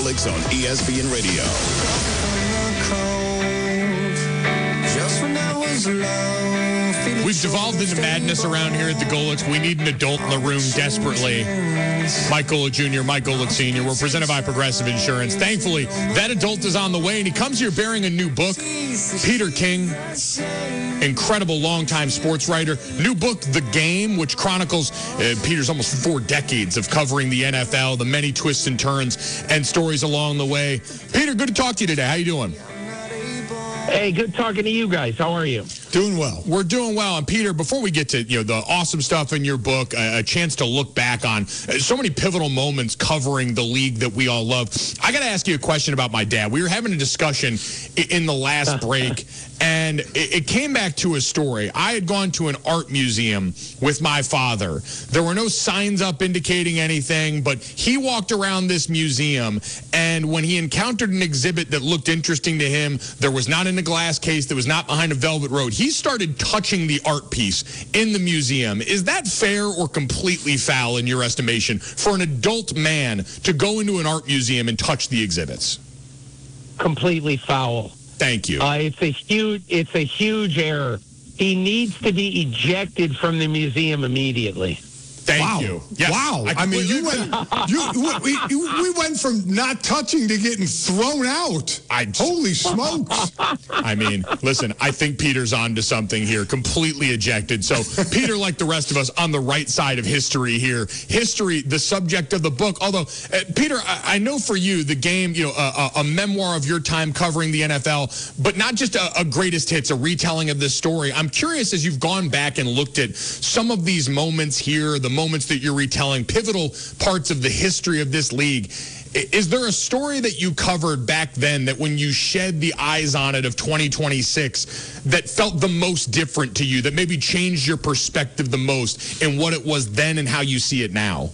Golics on ESPN Radio. We've devolved into madness around here at the Golics. We need an adult in the room desperately. Mike Golic Jr., Mike Golic Sr. We're presented by Progressive Insurance. Thankfully, that adult is on the way, and he comes here bearing a new book. Peter King, incredible longtime sports writer. New book, The Game, which chronicles Peter's almost 4 decades of covering the NFL, the many twists and turns and stories along the way. Peter, good to talk to you today. How you doing? Hey, good talking to you guys. How are you? Doing well. We're doing well. And Peter, before we get to the awesome stuff in your book, a chance to look back on so many pivotal moments covering the league that we all love, I got to ask you a question about my dad. We were having a discussion in the last break, and it came back to a story. I had gone to an art museum with my father. There were no signs up indicating anything, but he walked around this museum, and when he encountered an exhibit that looked interesting to him, there was not in a glass case, that was not behind a velvet road, he started touching the art piece in the museum. Is that fair or completely foul in your estimation for an adult man to go into an art museum and touch the exhibits? Completely foul. Thank you. It's a huge error. He needs to be ejected from the museum immediately. Thank you. Yes. Wow. I mean, we went from not touching to getting thrown out. Holy smokes. I mean, listen, I think Peter's on to something here. Completely ejected. So, Peter, like the rest of us, on the right side of history here. History, the subject of the book. Although, Peter, I know for you, The Game, a memoir of your time covering the NFL, but not just a greatest hits, a retelling of this story. I'm curious, as you've gone back and looked at some of these moments here, the moments that you're retelling, pivotal parts of the history of this league. Is there a story that you covered back then that when you shed the eyes on it of 2026 that felt the most different to you, that maybe changed your perspective the most in what it was then and how you see it now?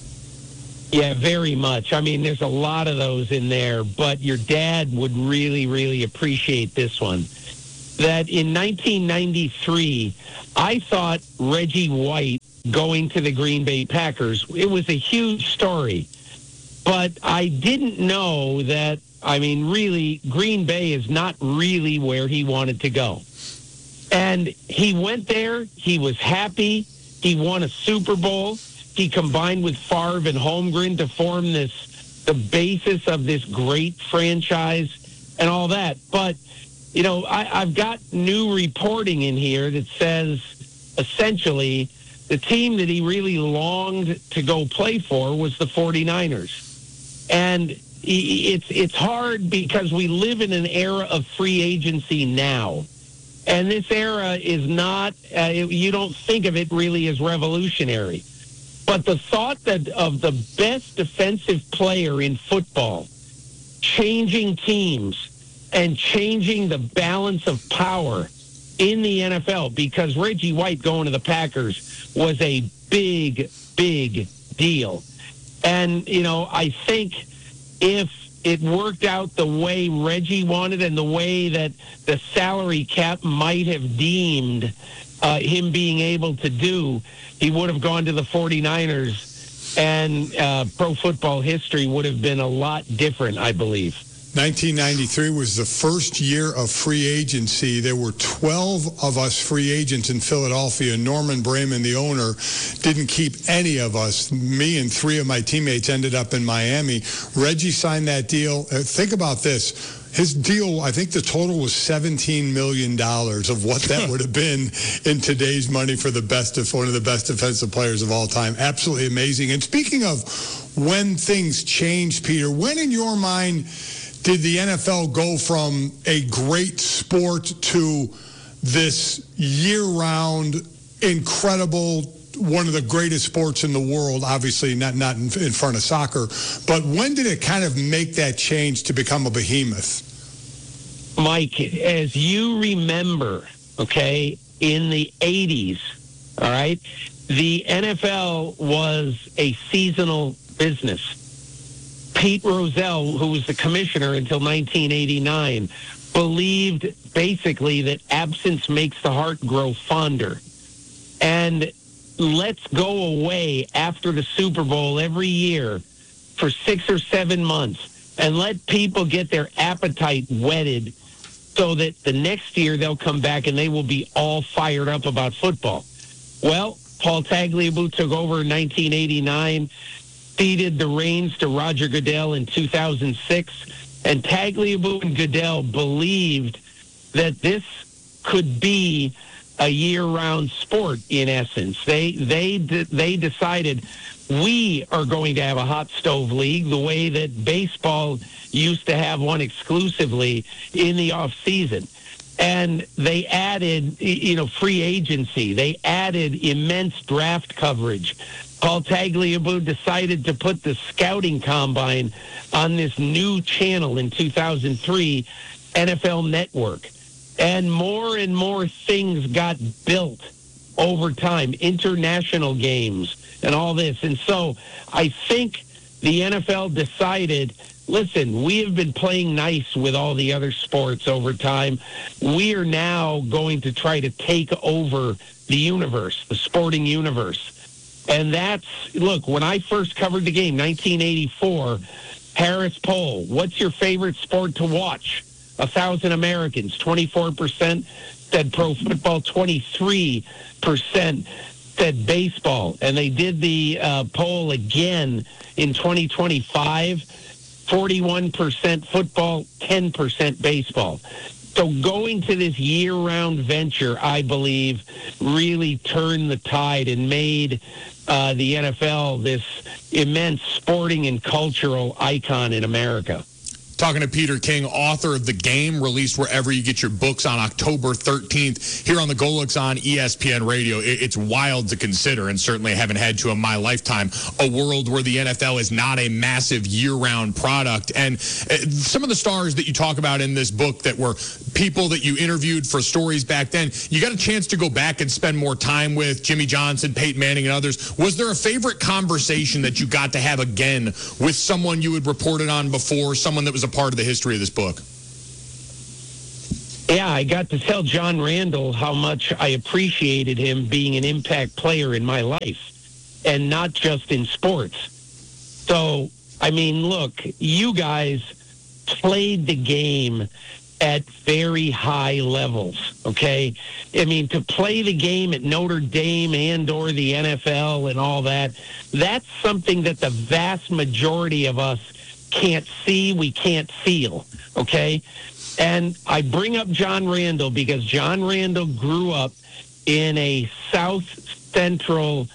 Yeah, very much. I mean, there's a lot of those in there, but your dad would really, really appreciate this one. That in 1993, I thought Reggie White going to the Green Bay Packers, it was a huge story. But I didn't know that, I mean, really, Green Bay is not really where he wanted to go. And he went there. He was happy. He won a Super Bowl. He combined with Favre and Holmgren to form the basis of this great franchise and all that. But, I've got new reporting in here that says, essentially, the team that he really longed to go play for was the 49ers. And it's hard because we live in an era of free agency now. And this era is not, you don't think of it really as revolutionary. But the thought that of the best defensive player in football changing teams and changing the balance of power in the NFL, because Reggie White going to the Packers was a big, big deal. And, I think if it worked out the way Reggie wanted and the way that the salary cap might have deemed him being able to do, he would have gone to the 49ers, and pro football history would have been a lot different, I believe. 1993 was the first year of free agency. There were 12 of us free agents in Philadelphia. Norman Brayman, the owner, didn't keep any of us. Me and 3 of my teammates ended up in Miami. Reggie signed that deal. Think about this. His deal, I think the total was $17 million of what that would have been in today's money for one of the best defensive players of all time. Absolutely amazing. And speaking of when things changed, Peter, when in your mind did the NFL go from a great sport to this year-round, incredible, one of the greatest sports in the world, obviously not in front of soccer, but when did it kind of make that change to become a behemoth? Mike, as you remember, okay, in the 80s, all right, the NFL was a seasonal business. Pete Rozelle, who was the commissioner until 1989, believed basically that absence makes the heart grow fonder. And let's go away after the Super Bowl every year for 6 or 7 months and let people get their appetite whetted so that the next year they'll come back and they will be all fired up about football. Well, Paul Tagliabue took over in 1989, ceded the reins to Roger Goodell in 2006, and Tagliabue and Goodell believed that this could be a year-round sport, in essence. They decided we are going to have a hot stove league the way that baseball used to have one exclusively in the off-season. And they added, free agency. They added immense draft coverage. Paul Tagliabue decided to put the scouting combine on this new channel in 2003, NFL Network. And more things got built over time, international games and all this. And so I think the NFL decided, listen, we have been playing nice with all the other sports over time. We are now going to try to take over the universe, the sporting universe. And look, when I first covered the game, 1984, Harris poll, what's your favorite sport to watch? 1,000 Americans, 24% said pro football, 23% said baseball. And they did the poll again in 2025, 41% football, 10% baseball. So going to this year-round venture, I believe, really turned the tide and made the NFL this immense sporting and cultural icon in America. Talking to Peter King, author of The Game, released wherever you get your books on October 13th, here on the Golics on ESPN Radio. It's wild to consider, and certainly I haven't had to in my lifetime, a world where the NFL is not a massive year-round product. And some of the stars that you talk about in this book that were people that you interviewed for stories back then, you got a chance to go back and spend more time with Jimmy Johnson, Peyton Manning, and others. Was there a favorite conversation that you got to have again with someone you had reported on before, someone that was a part of the history of this book? Yeah, I got to tell John Randall how much I appreciated him being an impact player in my life, and not just in sports. So, I mean, look, you guys played the game at very high levels, okay? I mean, to play the game at Notre Dame and or the NFL and all that, that's something that the vast majority of us can't see, we can't feel, okay? And I bring up John Randall because John Randall grew up in a south central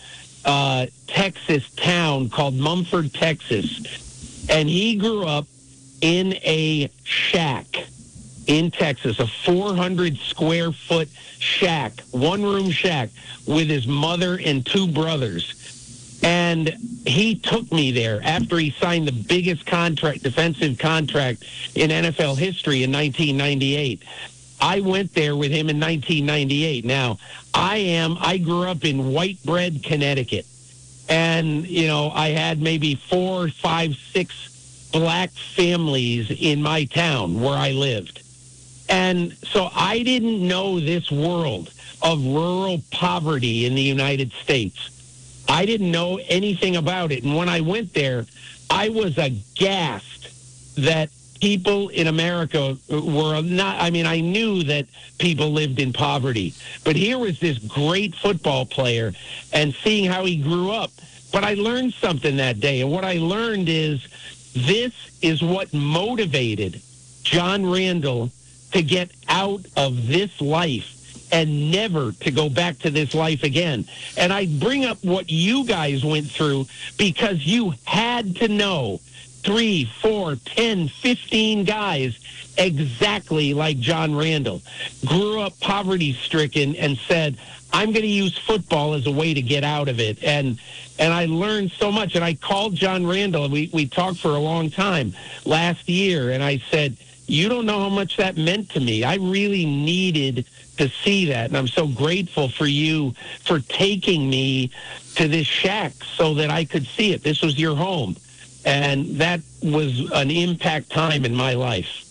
Texas town called Mumford, Texas. And he grew up in a shack in Texas, a 400 square foot shack, one-room shack with his mother and two brothers. And he took me there after he signed the biggest contract, defensive contract in NFL history in 1998. I went there with him in 1998. Now, I grew up in White Bread, Connecticut. And, I had maybe 4, 5, 6 black families in my town where I lived. And so I didn't know this world of rural poverty in the United States. I didn't know anything about it. And when I went there, I was aghast that people in America were not, I knew that people lived in poverty. But here was this great football player and seeing how he grew up. But I learned something that day. And what I learned is this is what motivated John Randall to get out of this life and never to go back to this life again. And I bring up what you guys went through because you had to know 3, 4, 10, 15 guys exactly like John Randall. Grew up poverty-stricken and said, I'm going to use football as a way to get out of it. And I learned so much. And I called John Randall, and we talked for a long time last year. And I said, you don't know how much that meant to me. I really needed to see that. And I'm so grateful for you for taking me to this shack so that I could see it. This was your home. And that was an impact time in my life.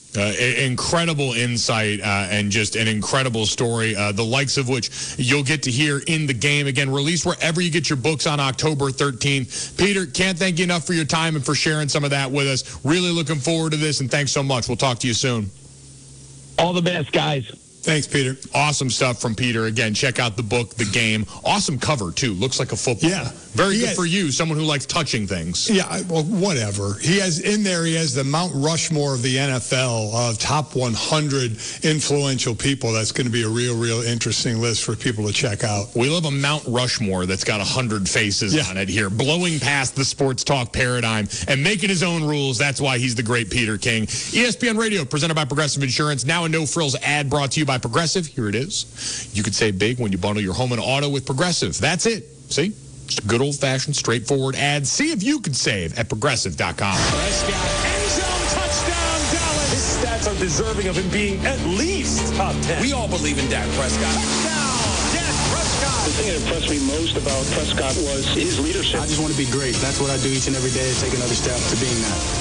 Incredible insight and just an incredible story, the likes of which you'll get to hear in the game. Again, released wherever you get your books on October 13th. Peter, can't thank you enough for your time and for sharing some of that with us. Really looking forward to this, and thanks so much. We'll talk to you soon. All the best, guys. Thanks, Peter. Awesome stuff from Peter. Again, check out the book, The Game. Awesome cover, too. Looks like a football. Yeah. Very good for you, someone who likes touching things. Yeah, well, whatever. He has the Mount Rushmore of the NFL of top 100 influential people. That's going to be a real interesting list for people to check out. We love a Mount Rushmore that's got 100 faces on it here, blowing past the sports talk paradigm and making his own rules. That's why he's the great Peter King. ESPN Radio, presented by Progressive Insurance. Now a no-frills ad brought to you by Progressive. Here it is. You could save big when you bundle your home and auto with Progressive. That's it. See? Just a good old-fashioned, straightforward ad. See if you could save at Progressive.com. Prescott, end zone, touchdown, Dallas. His stats are deserving of him being at least top 10. We all believe in Dak Prescott. Touchdown, Dak Prescott. The thing that impressed me most about Prescott was his leadership. I just want to be great. That's what I do each and every day, is take another step to being that.